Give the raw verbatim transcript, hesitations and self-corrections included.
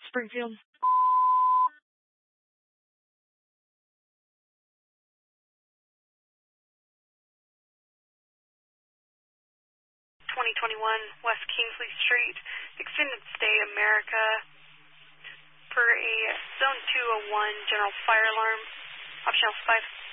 Springfield. twenty twenty-one West Kingsley Street, Extended Stay America, per a Zone two oh one General Fire Alarm, optional five.